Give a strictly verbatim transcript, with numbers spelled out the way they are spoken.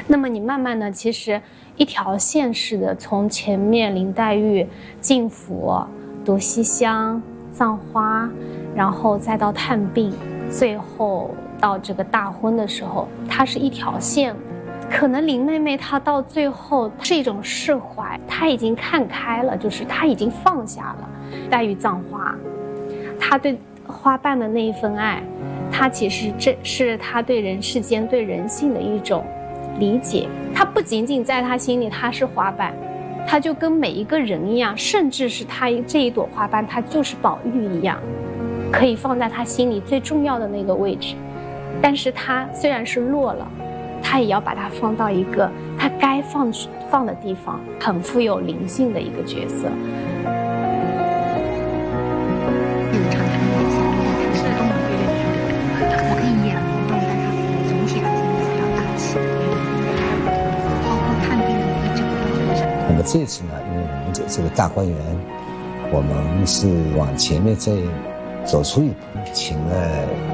那么你慢慢的，其实一条线式的从前面林黛玉进府、读西厢、葬花，然后再到探病，最后到这个大婚的时候，它是一条线。可能林妹妹她到最后是一种释怀，她已经看开了，就是她已经放下了。黛玉葬花，她对花瓣的那一份爱，她其实这是她对人世间、对人性的一种理解。她不仅仅在她心里她是花瓣，她就跟每一个人一样，甚至是她这一朵花瓣，她就是宝玉一样，可以放在她心里最重要的那个位置。但是她虽然是落了，他也要把它放到一个他该放放的地方，很富有灵性的一个角色。 我可以演活动，但它总体来讲比较大气，包括看病的一整个过程。 那么这次呢，因为我们这这个大观园，我们是往前面再走出一步，请了